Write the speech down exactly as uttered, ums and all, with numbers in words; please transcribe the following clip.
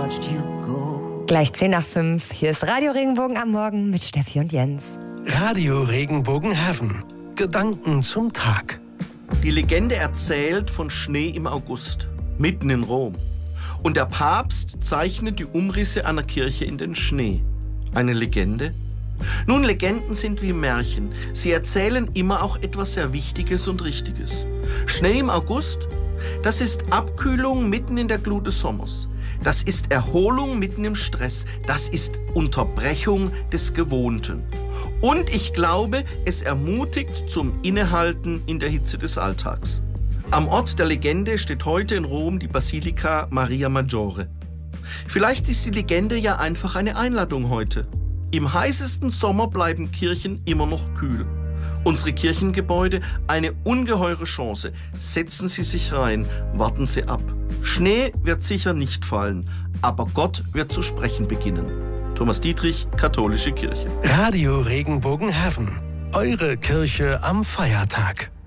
watched you go. Gleich zehn nach fünf. Hier ist Radio Regenbogen am Morgen mit Steffi und Jens. Radio Regenbogen Heaven. Gedanken zum Tag. Die Legende erzählt von Schnee im August, mitten in Rom. Und der Papst zeichnet die Umrisse einer Kirche in den Schnee. Eine Legende? Nun, Legenden sind wie Märchen. Sie erzählen immer auch etwas sehr Wichtiges und Richtiges. Schnee im August, das ist Abkühlung mitten in der Glut des Sommers. Das ist Erholung mitten im Stress. Das ist Unterbrechung des Gewohnten. Und ich glaube, es ermutigt zum Innehalten in der Hitze des Alltags. Am Ort der Legende steht heute in Rom die Basilika Maria Maggiore. Vielleicht ist die Legende ja einfach eine Einladung heute. Im heißesten Sommer bleiben Kirchen immer noch kühl. Unsere Kirchengebäude eine ungeheure Chance. Setzen Sie sich rein, warten Sie ab. Schnee wird sicher nicht fallen, aber Gott wird zu sprechen beginnen. Thomas Dietrich, Katholische Kirche. Radio Regenbogen Heaven. Eure Kirche am Feiertag.